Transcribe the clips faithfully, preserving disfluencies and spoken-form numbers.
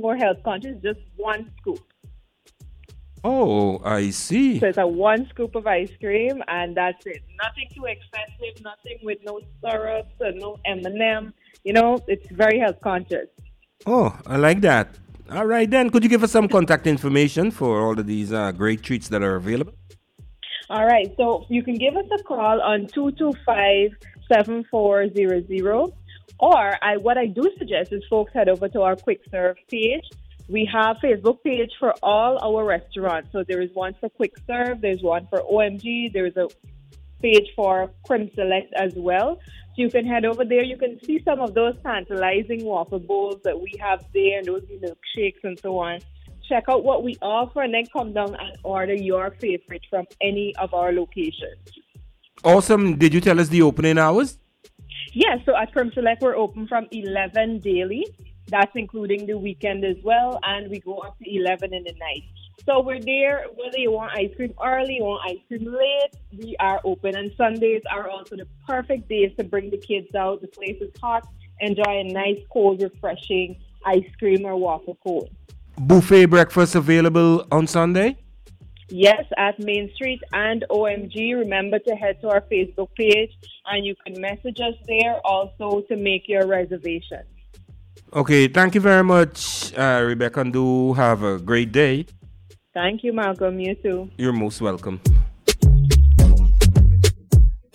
more health conscious, just one scoop. Oh, I see. So it's a one scoop of ice cream, and that's it. Nothing too expensive, nothing with no syrups and no M and M. You know, it's very health conscious. Oh, I like that. All right, then. Could you give us some contact information for all of these uh, great treats that are available? All right, so you can give us a call on two two five, seven four zero zero, or I, what I do suggest is folks head over to our Quick Serve page. We have Facebook page for all our restaurants. So there is one for Quick Serve, there's one for O M G, there's a page for Creme Select as well. So you can head over there. You can see some of those tantalizing waffle bowls that we have there, and those milkshakes and so on. Check out what we offer, and then come down and order your favorite from any of our locations. Awesome. Did you tell us the opening hours? Yes, yeah, so at Creme Select, we're open from eleven daily. That's including the weekend as well, and we go up to eleven in the night. So we're there, whether you want ice cream early, you want ice cream late, we are open. And Sundays are also the perfect days to bring the kids out. The place is hot. Enjoy a nice, cold, refreshing ice cream or waffle cone. Buffet breakfast available on Sunday? Yes, at Main Street and O M G. Remember to head to our Facebook page, and you can message us there also to make your reservation. Okay, thank you very much, uh, Rebecca, and do have a great day. Thank you, Malcolm. You too. You're most welcome.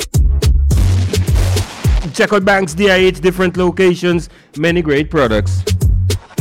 Check out Banks D I H, different locations, many great products.